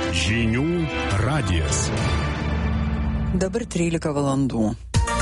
Žinių radijas. Dabar 13 valandų.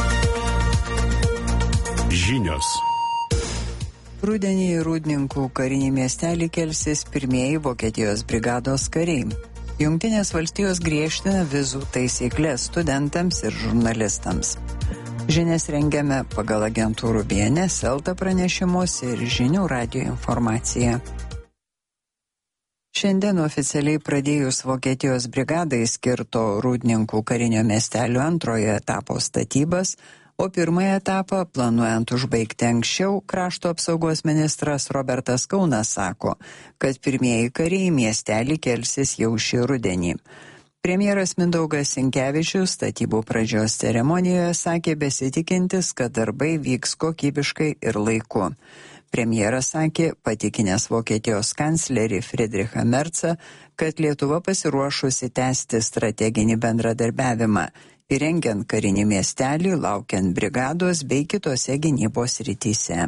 Žinios. Rudenį į Rūdninkų karinį miestelį kelsis pirmieji Vokietijos brigados kariai. Jungtinės valstijos griežtina vizų taisyklės studentams ir žurnalistams. Žinias rengiame pagal agentūrų BNS, Elta pranešimus ir Žinių radijo informaciją. Šiandien oficialiai pradėjus Vokietijos brigadai skirto Rūdninkų karinio miestelio antrojo etapo statybas, o pirmąjį etapą planuojant užbaigti anksčiau, krašto apsaugos ministras Robertas Kaunas sako, kad pirmieji kariai į miestelį kelsis jau šį rudenį. Premjeras Mindaugas Sinkevičius statybų pradžios ceremonijoje sakė besitikintis, kad darbai vyks kokybiškai ir laiku. Premjeras sakė, patikinęs Vokietijos kanclerį Friedrichą Merzą, kad Lietuva pasiruošusi tęsti strateginį bendradarbiavimą, įrengiant karinį miestelį, laukiant brigados bei kitose gynybos srityse.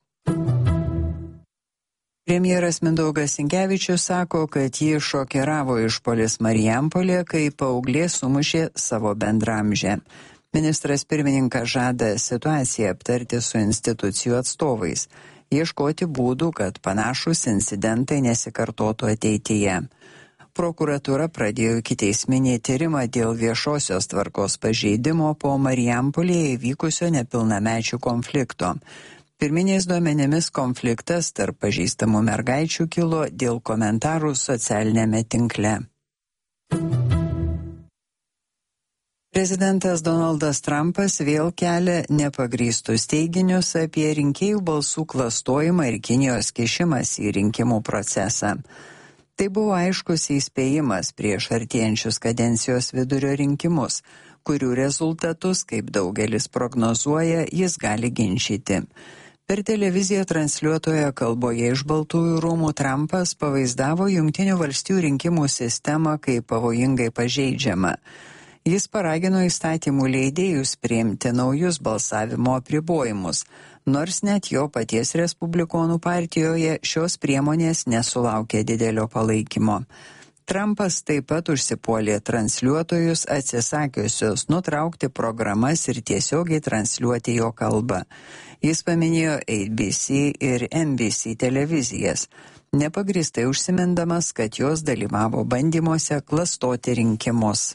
Premjeras Mindaugas Sinkevičius sako, kad jį šokiravo išpuolis Marijampolėje, kai paauglė sumušė savo bendramžę. Ministras pirmininkas žada situaciją aptarti su institucijų atstovais, ieškoti būdų, kad panašūs incidentai nesikartotų ateityje. Prokuratūra pradėjo ikiteisminį tyrimą dėl viešosios tvarkos pažeidimo po Marijampolėje įvykusio nepilnamečių konflikto. Pirminiais duomenimis konfliktas tarp pažįstamų mergaičių kilo dėl komentarų socialinėme tinkle. Prezidentas Donaldas Trumpas vėl kelia nepagrįstus teiginius apie rinkėjų balsų klastojimą ir Kinijos kišimąsi į rinkimų procesą. Tai buvo aiškus įspėjimas prieš artėjančius kadencijos vidurio rinkimus, kurių rezultatus, kaip daugelis prognozuoja, jis gali ginčyti. Per televiziją transliuotoje kalboje iš Baltųjų rūmų Trumpas pavaizdavo Jungtinių valstijų rinkimų sistemą kaip pavojingai pažeidžiamą. Jis paragino įstatymų leidėjus priimti naujus balsavimo apribojimus, nors net jo paties Respublikonų partijoje šios priemonės nesulaukė didelio palaikymo. Trumpas taip pat užsipuolė transliuotojus atsisakiusius nutraukti programas ir tiesiogiai transliuoti jo kalbą. Jis paminėjo ABC ir NBC televizijas, nepagristai užsimindamas, kad jos dalyvavo bandymuose klastoti rinkimus.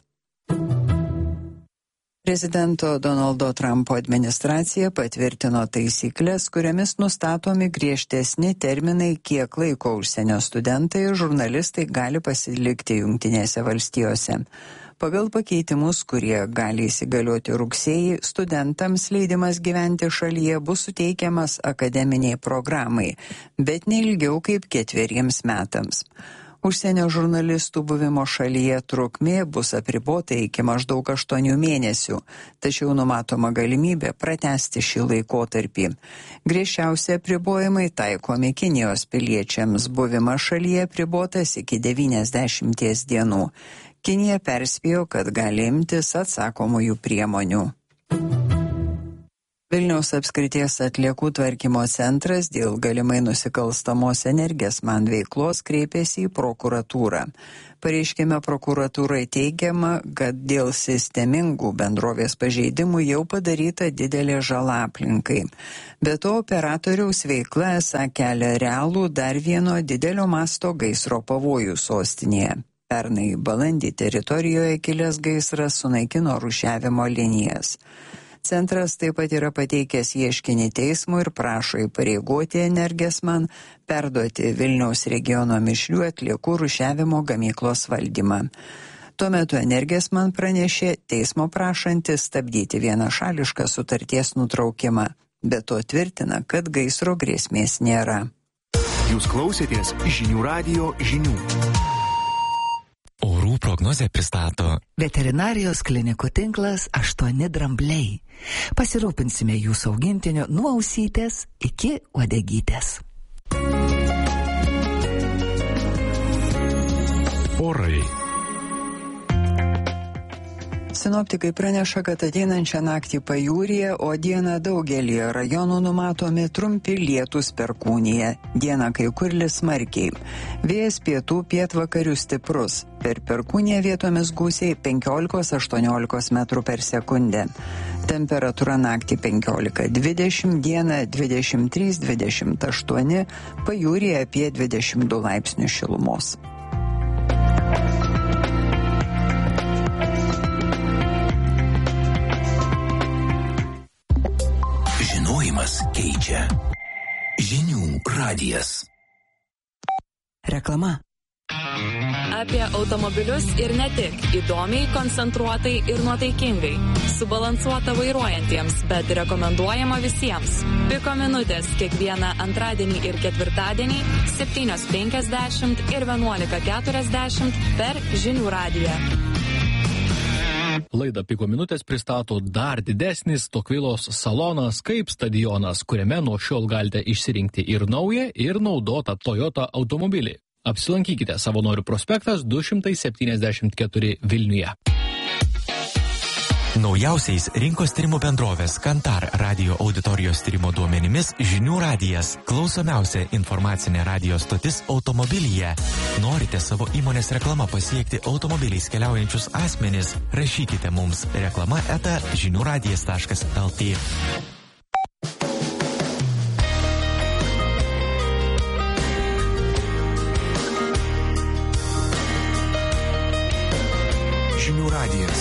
Prezidento Donaldo Trumpo administracija patvirtino taisyklės, kuriamis nustatomi griežtesni terminai, kiek laiko užsienio studentai ir žurnalistai gali pasilikti Jungtinėse valstijose. Pagal pakeitimus, kurie gali įsigalioti rugsėjį, studentams leidimas gyventi šalyje bus suteikiamas akademiniai programai, bet ne ilgiau kaip 4 metams. Užsienio žurnalistų buvimo šalyje trukmė bus apribota iki maždaug 8 mėnesių, tačiau numatoma galimybė pratęsti šį laikotarpį. Griežčiausi apribojimai taikomi Kinijos piliečiams, buvimas šalyje apribotas iki 90 dienų. Kinija perspėjo, kad gali imtis atsakomųjų priemonių. Vilniaus apskrities atliekų tvarkymo centras dėl galimai nusikalstamos Energesman veiklos kreipėsi į prokuratūrą. Pareiškime prokuratūrai teigiama, kad dėl sistemingų bendrovės pažeidimų jau padaryta didelė žala aplinkai. Be to, operatoriaus veikla esą kelia realų dar vieno didelio masto gaisro pavojų sostinėje. Pernai balandį teritorijoje kilęs gaisras sunaikino rūšiavimo linijas. Centras taip pat yra pateikęs ieškinį teismui ir prašo įpareigoti Energesman perduoti Vilniaus regiono mišrių atliekų rūšiavimo gamyklos valdymą. Tuo metu Energesman pranešė teismo prašantis stabdyti vienašališką sutarties nutraukimą, bet to tvirtina, kad gaisro grėsmės nėra. Jūs klausėtės Žinių radijo žinių. Orų prognozę pristato Veterinarijos klinikų tinklas 8 drambliai. Pasirūpinsime jūsų augintiniu nuo ausytės iki uodegytės. Orai. Sinoptikai praneša, kad ateinančią naktį pajūryje, o dieną daugelį rajonų numatomi trumpi lietūs perkūnija. Dieną kai kur lis smarkiai. Vėjas pietų pietvakarių stiprus. Per perkūniją vietomis gūsiai 15-18 metrų per sekundę. Temperatūra naktį 15-20, dieną 23-28, pajūryje apie 22 laipsnių šilumos. Žinojimas keičia. Žinių radijas. Reklama. Apie automobilius ir ne tik. Įdomiai, koncentruotai ir nuotaikingai. Subalansuota vairuojantiems, bet rekomenduojama visiems. Piko minutės kiekvieną antradienį ir ketvirtadienį 7:50 ir 11:40 per Žinių radiją. Laidą Piko minutės pristato dar didesnis Tokvilos salonas kaip stadionas, kuriame nuo šiol galite išsirinkti ir naują, ir naudotą Toyota automobilį. Apsilankykite Savanorių prospektas 274 Vilniuje. Naujausiais rinkos tyrimų bendrovės Kantar radio auditorijos tyrimo duomenimis Žinių radijas – klausomiausia informacinė radio stotis automobilyje. Norite savo įmonės reklama pasiekti automobiliais keliaujančius asmenis? Rašykite mums reklama@žiniuradijas.lt. Žinių radijas.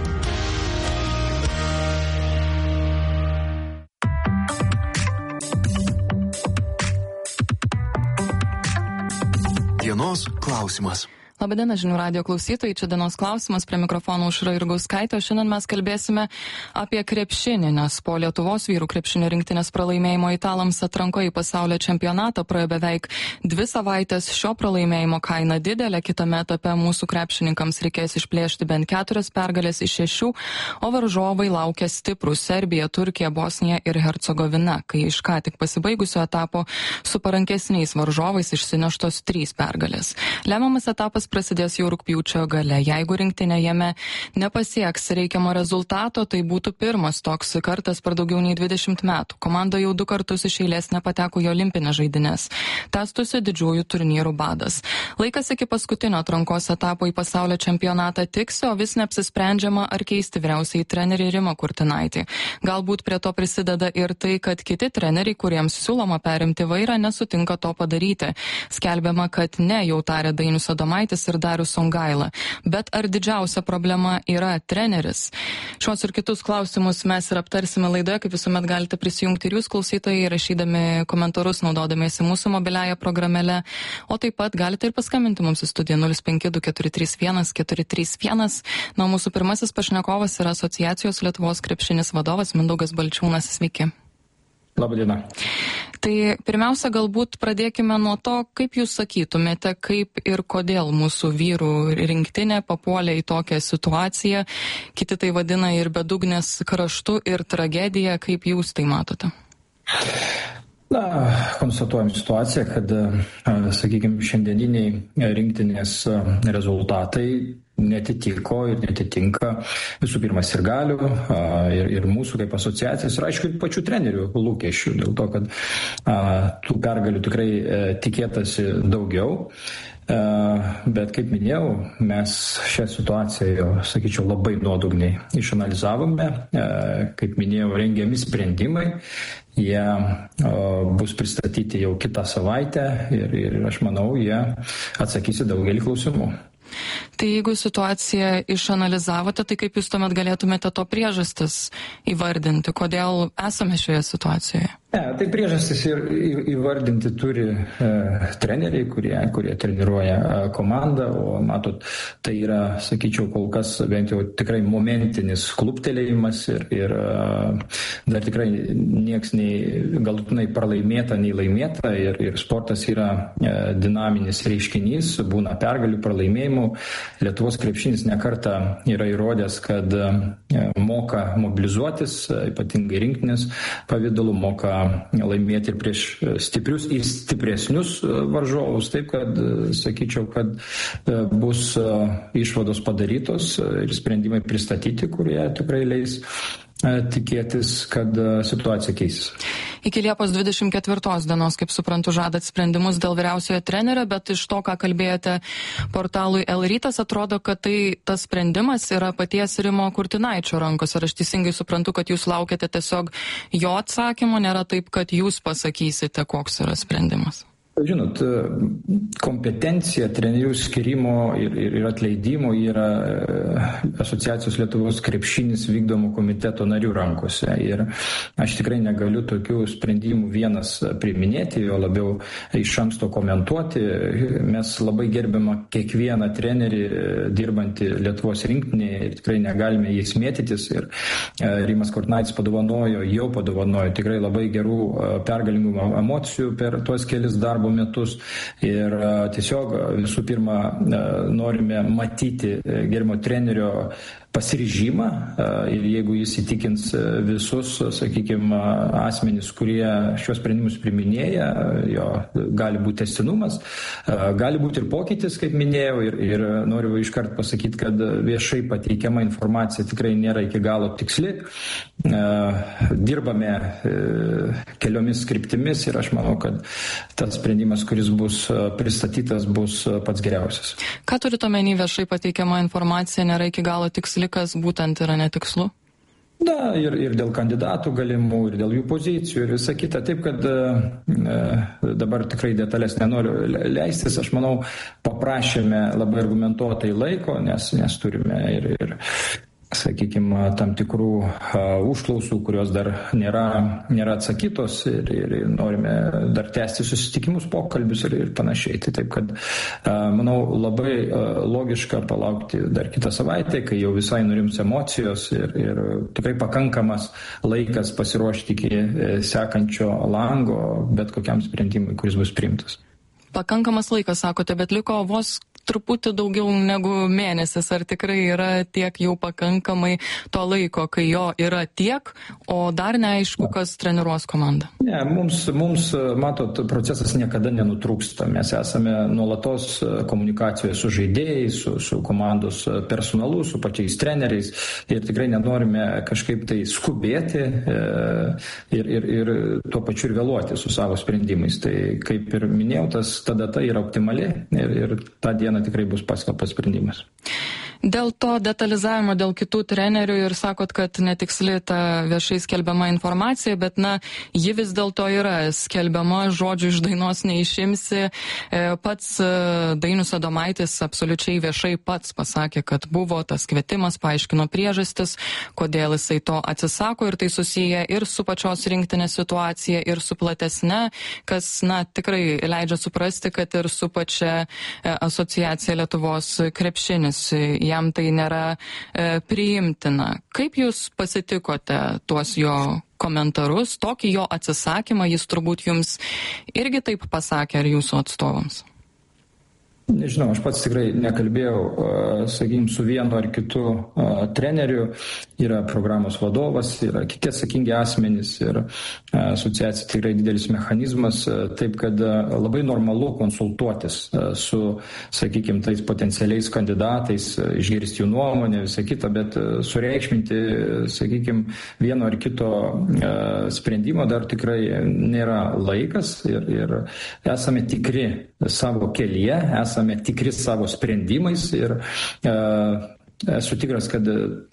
Dienos klausimas. Labadiena, Žinių radijo klausytojai, čia dienos klausimas, prie mikrofono Aušra Jurgauskaitė. Šiandien mes kalbėsime apie krepšinį, nes po Lietuvos vyrų krepšinio rinktinės pralaimėjimo italams atrankoje į pasaulio čempionatą praėjo beveik 2 savaitės. Šio pralaimėjimo kaina didelė, kitame etape mūsų krepšininkams reikės išplėšti bent 4 pergalės iš 6, o varžovai laukia stiprų Serbija, Turkija, Bosnija ir Hercegovina, kai iš ką tik pasibaigusio etapo su parankesniais varžovais išsineštos 3 pergalės. Lemiamas etapas prasidės jau rugpjūčio gale. Jeigu rinktinė jame nepasieks reikiamo rezultato, tai būtų pirmas toks kartas per daugiau nei 20 metų. Komanda jau 2 kartus iš eilės nepateko į olimpinės žaidynes. Tęstųsi didžiųjų turnyrų badas. Laikas iki paskutinio atrankos etapo į pasaulio čempionatą tiksi, o vis neapsisprendžiama ar keisti vyriausiai trenerį Rimą Kurtinaitį. Galbūt prie to prisideda ir tai, kad kiti treneriai, kuriems siūloma perimti vairą, nesutinka to padaryti. Skelbiama, kad ne, jau tarė Dainius Adomaitis ir Darius Songaila. Bet ar didžiausia problema yra treneris? Šios ir kitus klausimus mes ir aptarsime laidoje, kaip visuomet galite prisijungti ir jūs klausytojai, rašydami komentarus, naudodamiesi mūsų mobiliąją programėlę, o taip pat galite ir paskambinti mums į studiją 052-431-431. Na, mūsų pirmasis pašnekovas yra Asociacijos Lietuvos krepšinis vadovas Mindaugas Balčiūnas. Sveiki. Labadiena. Tai pirmiausia, galbūt pradėkime nuo to, kaip jūs sakytumėte, kaip ir kodėl mūsų vyrų rinktinė papuolė į tokią situaciją. Kiti tai vadina ir bedugnės kraštu, ir tragedija. Kaip jūs tai matote? Na, konstatuojam situaciją, kad, sakykime, šiandieniniai rinktinės rezultatai netitiko ir netitinka visų pirma sirgalių ir mūsų kaip asociacijos ir aišku pačių trenerių lūkesčių, dėl to, kad tų pergalių tikrai tikėtasi daugiau. Bet kaip minėjau, mes šią situaciją jau, sakyčiau, labai nuodugniai išanalizavome. Kaip minėjau, rengiami sprendimai. Jie bus pristatyti jau kitą savaitę ir aš manau, jie atsakys į daugelį klausimų. Tai jeigu situaciją išanalizavote, tai kaip jūs tuomet galėtumėte to priežastis įvardinti, kodėl esame šioje situacijoje? Tai priežastis įvardinti turi treneriai, kurie treniruoja komandą, o matot, tai yra, sakyčiau, kol kas bent jau tikrai momentinis kluptelėjimas ir dar tikrai nieks nei galutinai pralaimėta, nei laimėta ir sportas yra dinaminis reiškinys, būna pergalių, pralaimėjimų, Lietuvos krepšinis nekartą yra įrodęs, kad moka mobilizuotis, ypatingai rinktinės pavidalu, moka laimėti ir prieš stiprius ir stipresnius varžovus. Taip, kad sakyčiau, kad bus išvados padarytos ir sprendimai pristatyti, kurie tikrai leis tikėtis, kad situacija keisis. Iki Liepos 24 dienos, kaip suprantu, žadat sprendimus dėl vyriausiojo trenerio, bet iš to, ką kalbėjote portalui L Rytas, atrodo, kad tas sprendimas yra paties Rimo Kurtinaičio rankos. Ar aš teisingai suprantu, kad jūs laukiate tiesiog jo atsakymo, nėra taip, kad jūs pasakysite, koks yra sprendimas? Žinot, kompetencija trenerių skirimo ir atleidimo yra Asociacijos Lietuvos krepšinis vykdomų komiteto narių rankose. Ir aš tikrai negaliu tokių sprendimų vienas priiminėti, jo labiau iš anksto komentuoti. Mes labai gerbėme kiekvieną trenerį dirbantį Lietuvos rinktinėje ir tikrai negalime jais mėtytis. Ir Rimas Kurtinaitis jau padovanojo tikrai labai gerų pergalingų emocijų per tuos kelis darbo metus ir tiesiog visų pirma norime matyti gerbiamo trenerio pasiryžimą ir jeigu jis įtikins visus, sakykime, asmenys, kurie šios sprendimus priminėja, jo gali būti tęstinumas, gali būti ir pokytis, kaip minėjau, ir noriu iškart pasakyti, kad viešai pateikiama informacija tikrai nėra iki galo tiksli. Dirbame keliomis kryptimis ir aš manau, kad tas sprendimas, kuris bus pristatytas, bus pats geriausias. Ką turite omeny viešai pateikiama informacija nėra iki galo tiksli, kas būtent yra netikslu? Na, ir dėl kandidatų galimų, ir dėl jų pozicijų, ir visa kita. Taip, kad dabar tikrai detalės nenoriu leistis. Aš manau, paprašėme labai argumentuotai laiko, nes turime ir sakykime, tam tikrų užklausų, kurios dar nėra atsakytos ir norime dar tęsti susitikimus, pokalbius ir panašiai. Tai taip, kad manau labai logiška palaukti dar kitą savaitę, kai jau visai nurims emocijos ir tikrai pakankamas laikas pasiruošti iki sekančio lango bet kokiam sprendimui, kuris bus priimtas. Pakankamas laikas, sakote, bet liko vos truputį daugiau negu mėnesis. Ar tikrai yra tiek jau pakankamai to laiko, kai jo yra tiek, o dar neaišku, kas treniruos komandą? Ne, mums, matot, procesas niekada nenutrūksta. Mes esame nuolatos komunikacijoje su žaidėjais, su komandos personalu, su pačiais treneriais ir tikrai nenorime kažkaip tai skubėti ir tuo pačiu ir vėluoti su savo sprendimais. Tai kaip ir minėjau, ta data yra optimali ir tą dieną tikrai bus paskelbtas sprendimas. Dėl to detalizavimo, dėl kitų trenerių ir sakot, kad netiksli ta viešai skelbiama informacija, bet ji vis dėlto yra skelbiama, žodžių iš dainos neišimsi. Pats Dainius Adomaitis absoliučiai viešai pats pasakė, kad buvo tas kvietimas, paaiškino priežastis, kodėl jisai to atsisako ir tai susiję ir su pačios rinktinės situacija, ir su platesne, kas tikrai leidžia suprasti, kad ir su pačia asociacija Lietuvos krepšinis jam tai nėra priimtina. Kaip jūs pasitikote tuos jo komentarus, tokį jo atsisakymą, jis turbūt jums irgi taip pasakė ar jūsų atstovams? Nežinau, aš pats tikrai nekalbėjau, sakykime, su vienu ar kitu treneriu. Yra programos vadovas, yra kiti atsakingi asmenys ir asociacija tikrai didelis mechanizmas. Taip, kad labai normalu konsultuotis su, sakykime, tais potencialiais kandidatais, išgirsti jų nuomonę, visą kitą, bet sureikšminti, sakykime, vieno ar kito sprendimo dar tikrai nėra laikas ir esame tikri savo kelyje, esame tikri savo sprendimais ir esu tikras, kad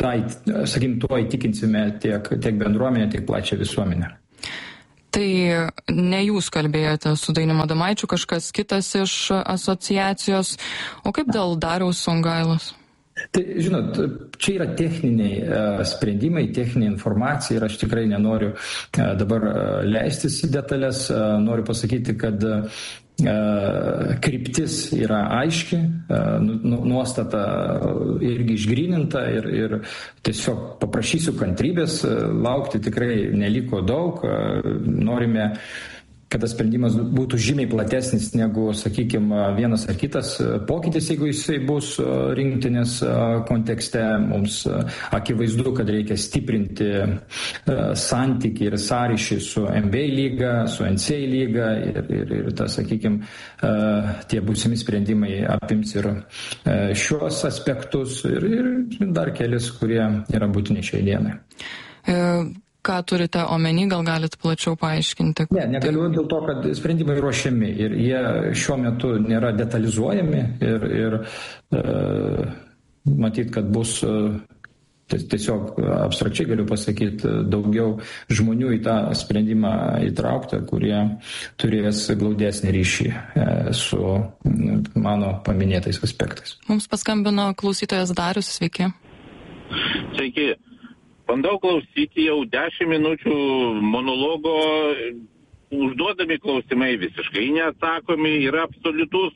tuo įtikinsime tiek bendruomenę, tiek plačią visuomenę. Tai ne jūs kalbėjote su Dainiumi Adomaičiu, kažkas kitas iš asociacijos, o kaip dėl Dariaus Songailos? Tai, žinot, čia yra techniniai sprendimai, techninė informacija ir aš tikrai nenoriu dabar leistis į detalės. Noriu pasakyti, kad kryptis yra aiški, nuostata irgi išgryninta ir tiesiog paprašysiu kantrybės, laukti tikrai neliko daug, norime kad tas sprendimas būtų žymiai platesnis negu, sakykime, vienas ar kitas pokytis, jeigu jisai bus rinktinės kontekste. Mums akivaizdu, kad reikia stiprinti santykį ir sąryšį su NBA lyga, su NCAA lyga ir tas, sakykime, tie būsimi sprendimai apims ir šios aspektus ir dar kelis, kurie yra būtini šiai dienai. Ką turite omeny, gal galit plačiau paaiškinti? Ne, negaliu dėl to, kad sprendimai ruošiami ir jie šiuo metu nėra detalizuojami ir matyt, kad bus tiesiog abstrakčiai galiu pasakyti daugiau žmonių į tą sprendimą įtraukta, kurie turės glaudesnį ryšį su mano paminėtais aspektais. Mums paskambino klausytojas Darius, sveiki. Sveiki. Bandau klausyti jau 10 minučių monologo, užduodami klausimai visiškai neatsakomi, yra absoliutus,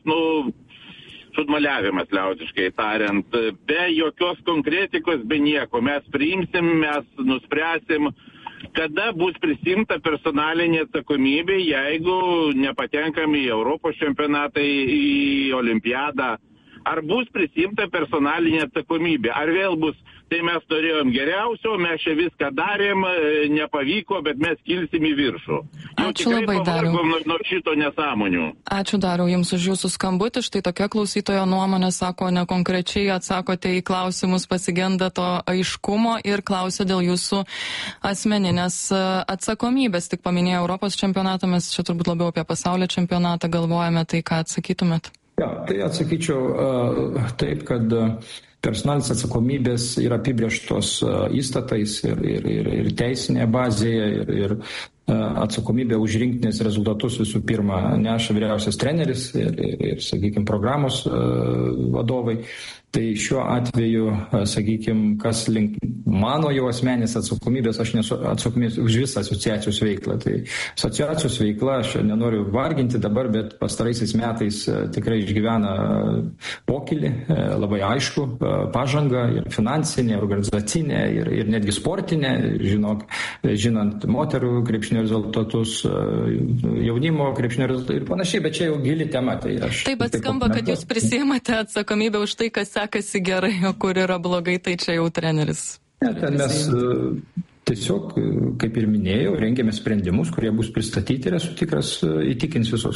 šudmaliavimas, liaudiškai tariant, be jokios konkretikos, be nieko. Mes priimsim, mes nuspręsim, kada bus prisimta personalinė atsakomybė, jeigu nepatenkam į Europos čempionatą, į olimpiadą. Ar bus prisimta personalinė atsakomybė? Ar vėl bus, tai mes turėjom geriausio, mes čia viską darėm, nepavyko, bet mes kilsim į viršų. Ačiū labai, Dariau. Nuo šito nesąmonių. Ačiū, Dariau, jums už jūsų skambutį. Štai tokia klausytojo nuomonė, sako, nekonkrečiai atsakote į klausimus, pasigenda to aiškumo ir klausia dėl jūsų asmeninės atsakomybės. Tik paminėjau Europos čempionatą, mes čia turbūt labiau apie pasaulio čempionatą galvojame, tai ką atsakytumėt? Ja, tai atsakyčiau taip, kad personalinės atsakomybės yra apibrėžtos įstatais ir teisinėje bazėje ir atsakomybė už rinktinės rezultatus visų pirma neša vyriausias treneris ir sakykime, programos vadovai. Tai šiuo atveju, sakykime, kas link mano jau asmenės atsakomybės, aš nesu atsakomybės už visą asociacijos veiklą. Tai asociacijos veikla, aš nenoriu varginti dabar, bet pastaraisiais metais tikrai išgyvena pokylį, labai aišku, pažangą ir finansinė, organizacinė ir netgi sportinė, žinant moterų krepšinio rezultatus, jaunimo krepšinio rezultatus ir panašiai, bet čia jau gili tema. Tai taip, bet skamba, kad jūs prisiimate atsakomybę už tai, kas sekasi gerai, o kur yra blogai, tai čia jau treneris. Ten mes tiesiog, kaip ir minėjau, rengėme sprendimus, kurie bus pristatyti ir esu tikras įtikins visus.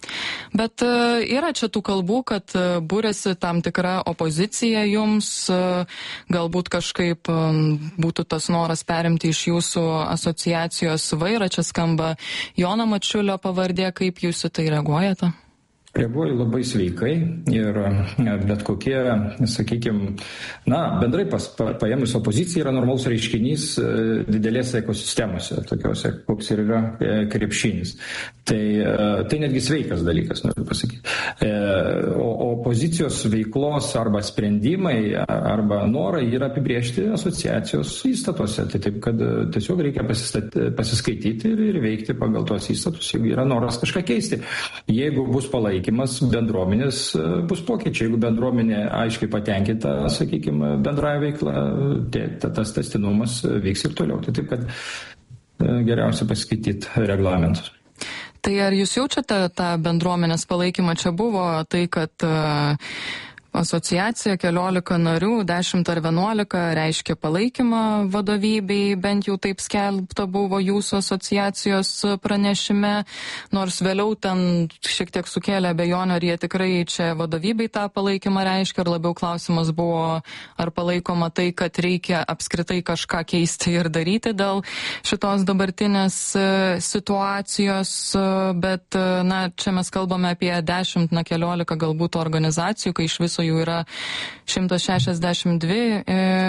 Bet yra čia tų kalbų, kad būrėsi tam tikra opozicija jums, galbūt kažkaip būtų tas noras perimti iš jūsų asociacijos vairą, čia skamba Jono Mačiulio pavardė, kaip jūs į tai reaguojate? Reaguoju labai sveikai ir bet kokie, sakykime, bendrai paėmus opozicija yra normalus reiškinys didelėse ekosistemose, tokiuose, koks ir yra krepšinis. Tai netgi sveikas dalykas, noriu pasakyti. O opozicijos veiklos arba sprendimai arba norai yra apibriežti asociacijos įstatuose. Tai taip, kad tiesiog reikia pasiskaityti ir veikti pagal tuos įstatus, jeigu yra noras kažką keisti. Jeigu bus bendruomenės bus pokyčiai. Jeigu bendruomenė aiškiai patenkinta, sakykime, bendrąją veiklą, tas tęstinumas vyks ir toliau. Tai taip, kad geriausia paskaityti reglamentus. Tai ar jūs jaučiate tą bendruomenės palaikymą? Čia buvo tai, kad asociacija 14 narių, 10 ar 11 reiškia palaikymą vadovybei, bent jau taip skelbta buvo jūsų asociacijos pranešime, nors vėliau ten šiek tiek sukėlė abejonių, ar jie tikrai čia vadovybei tą palaikymą reiškia, ar labiau klausimas buvo, ar palaikoma tai, kad reikia apskritai kažką keisti ir daryti dėl šitos dabartinės situacijos, bet čia mes kalbame apie 10, 14 galbūt organizacijų, kai iš viso jų yra 162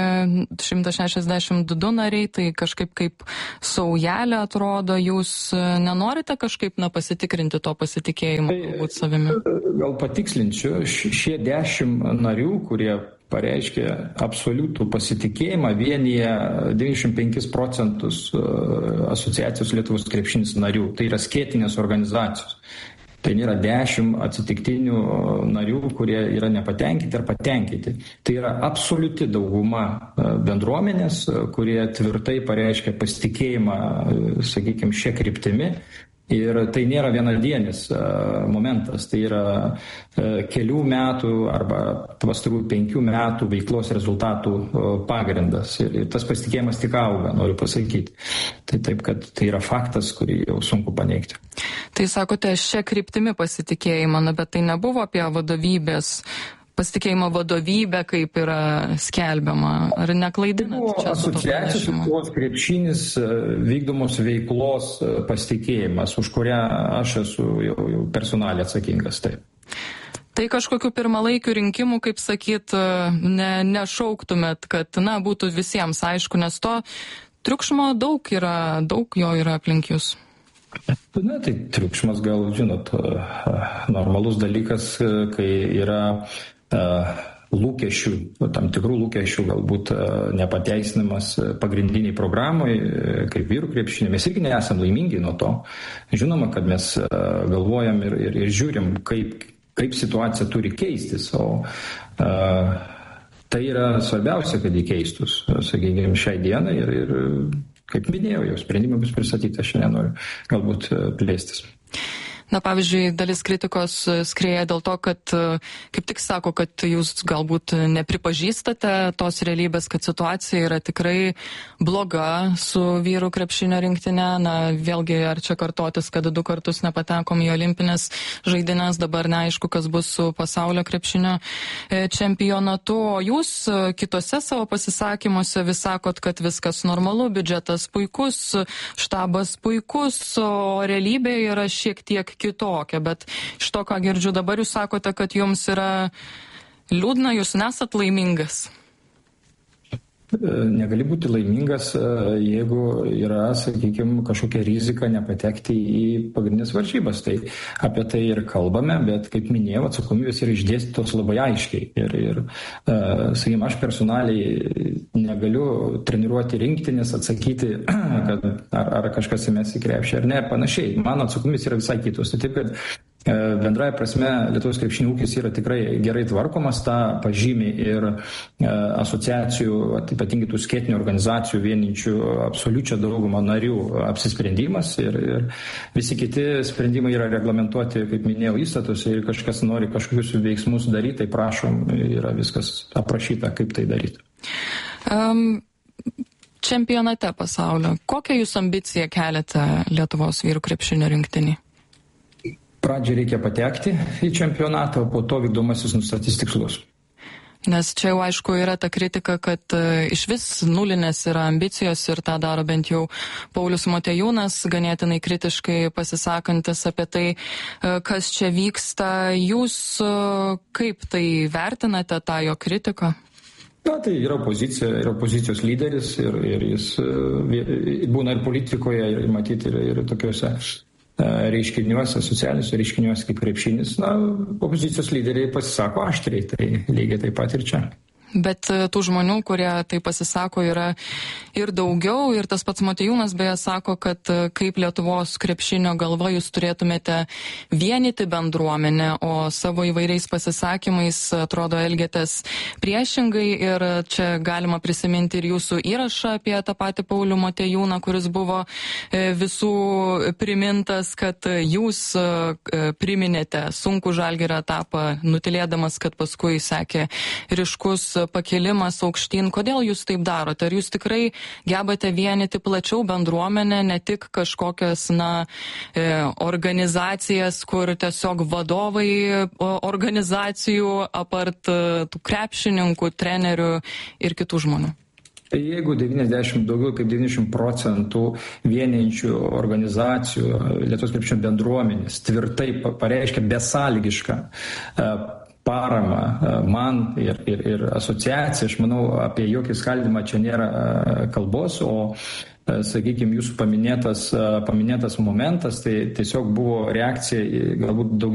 nariai, tai kažkaip kaip saujelė atrodo, jūs nenorite kažkaip pasitikrinti to pasitikėjimo galbūt savimi? Gal patikslinsiu, šie 10 narių, kurie pareiškė absoliutų pasitikėjimą, vienyje 95% asociacijos Lietuvos krepšinis narių, tai yra skėtinės organizacijos. Tai nėra 10 atsitiktinių narių, kurie yra nepatenkinti ar patenkinti. Tai yra absoliuti dauguma bendruomenės, kurie tvirtai pareiškia pasitikėjimą, sakykime, šią kryptimį Ir tai nėra vienadienis momentas, tai yra kelių metų arba pastarųjų 5 metų veiklos rezultatų pagrindas. Ir tas pasitikėjimas tik auga, noriu pasakyti. Tai taip, kad tai yra faktas, kurį jau sunku paneigti. Tai sakote, šią kryptimį pasitikėjimą, bet tai nebuvo apie pasitikėjimo vadovybę, kaip yra skelbiama, ar neklaidinat? Asociacijos veiklos krepšinis vykdomos veiklos pasitikėjimas, už kurią aš esu jau personaliai atsakingas. Taip. Tai kažkokių pirmalaikių rinkimų, kaip sakyt, nešauktumėt, kad būtų visiems aišku, nes to triukšmo daug jo yra aplink jūs. Tai triukšmas gal, normalus dalykas, kai yra lūkesčių, tam tikrų lūkesčių galbūt nepateisinimas pagrindiniai programai, kaip vyrų krepšinio. Mes irgi nesam laimingi nuo to. Žinoma, kad mes galvojam ir žiūrim, kaip situacija turi keistis, o tai yra svarbiausia, kad jį keistus, sakykime, šiai dienai ir kaip minėjau, jau sprendimai bus pristatyti, aš nenoriu galbūt plėstis. Pavyzdžiui, dalis kritikos skrieja dėl to, kad kaip tik sako, kad jūs galbūt nepripažįstate tos realybės, kad situacija yra tikrai bloga su vyrų krepšinio rinktinė. Vėlgi, ar čia kartotis, kad 2 kartus nepatekom į olimpinės žaidynės, dabar neaišku, kas bus su pasaulio krepšinio čempionatu. O jūs kitose savo pasisakymuose vis sakot, kad viskas normalu, biudžetas puikus, štabas puikus, o realybė yra šiek tiek kitokia, bet iš to, ką girdžiu dabar, jūs sakote, kad jums yra liūdna, jūs nesat laimingas. Negali būti laimingas, jeigu yra, sakykime, kažkokia rizika nepatekti į pagrindinės varžybas. Tai apie tai ir kalbame, bet, kaip minėjau, atsakomybės yra išdėstytos labai aiškiai. Ir sakykime, aš personaliai negaliu treniruoti rinktinės, atsakyti, kad ar kažkas įmes į krepšį ar ne, panašiai. Mano atsakomybės yra visai kitos. Tai taip, kad bendraja prasme Lietuvos krepšinio ūkis yra tikrai gerai tvarkomas, tą pažymi ir asociacijų, ypatingai tų skėtinių organizacijų vieninčių absoliučią daugumą narių apsisprendimas ir visi kiti sprendimai yra reglamentuoti, kaip minėjau, įstatuose ir kažkas nori kažkokius veiksmus daryti, tai prašom, yra viskas aprašyta, kaip tai daryti. Čempionate pasaulio, kokią jūs ambiciją keliate Lietuvos vyrų krepšinio rinktinį? Pradžiai reikia patekti į čempionatą, o po to vykdomasis nustatys tikslus. Nes čia jau aišku yra ta kritika, kad iš vis nulinės yra ambicijos ir tą daro bent jau Paulius Motiejūnas, ganėtinai kritiškai pasisakantis apie tai, kas čia vyksta. Jūs kaip tai vertinate, tą jo kritiką? Tai yra opozicija, yra opozicijos lyderis ir jis būna ir politikoje, ir matyti ir tokiuose reiškiniuose, socialiniuose reiškiniuose kaip krepšinis. Opozicijos lyderiai pasisako aštriai, tai lygiai taip pat ir čia. Bet tų žmonių, kurie tai pasisako, yra ir daugiau. Ir tas pats Motiejūnas beje sako, kad kaip Lietuvos krepšinio galva jūs turėtumėte vienyti bendruomenę, o savo įvairiais pasisakymais atrodo elgiatės priešingai. Ir čia galima prisiminti ir jūsų įrašą apie tą patį Paulių Motiejūną, kuris buvo visų primintas, kad jūs priminėte sunkų Žalgirio etapą, nutilėdamas, kad paskui sekė ryškus pakilimas aukštyn. Kodėl jūs taip darote? Ar jūs tikrai gebate vienyti plačiau bendruomenę, ne tik kažkokias organizacijas, kur tiesiog vadovai organizacijų apart tų krepšininkų, trenerių ir kitų žmonių? Jeigu daugiau kaip 90% vienijančių organizacijų Lietuvos krepšinio bendruomenės tvirtai pareiškia besąlygišką paramą man ir asociacija, aš manau, apie jokį skaldymą čia nėra kalbos, o, sakykime, jūsų paminėtas momentas, tai tiesiog buvo reakcija galbūt daugiau